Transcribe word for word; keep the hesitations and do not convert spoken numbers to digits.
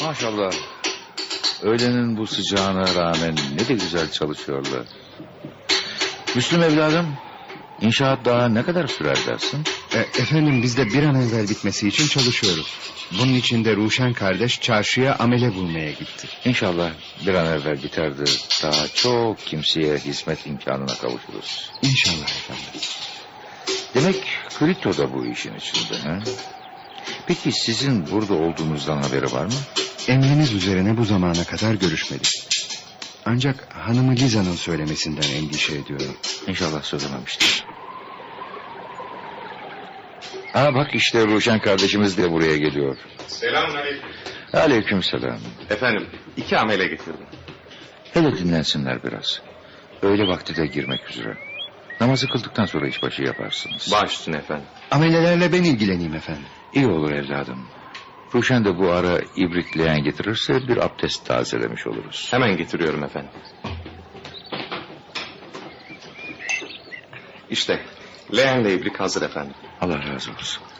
Maşallah. Öğlenin bu sıcağına rağmen ne de güzel çalışıyorlar. Müslüm evladım, inşaat daha ne kadar sürer dersin? E, efendim biz de bir an evvel bitmesi için çalışıyoruz. Bunun için de Ruşen kardeş çarşıya amele bulmaya gitti. İnşallah bir an evvel biter de daha çok kimseye hizmet imkanına kavuşuruz. İnşallah efendim. Demek Krito da bu işin içinde, ha? Peki sizin burada olduğunuzdan haberi var mı? Emriniz üzerine bu zamana kadar görüşmedik. Ancak hanımı Liza'nın söylemesinden endişe ediyorum. İnşallah söylememiştir. Ha bak işte Ruşen kardeşimiz de buraya geliyor. Selamünaleyküm. Aleykümselam. Efendim, iki amele getirdim. Hele dinlensinler biraz. Öğle vakti de girmek üzere. Namazı kıldıktan sonra işbaşı yaparsınız. Baş üstüne efendim. Amelelerle ben ilgileneyim efendim. İyi olur evladım. Ruşen de bu ara ibrik leğen getirirse bir abdest tazelemiş oluruz. Hemen getiriyorum efendim. İşte leğenle ibrik hazır efendim. Allah razı olsun.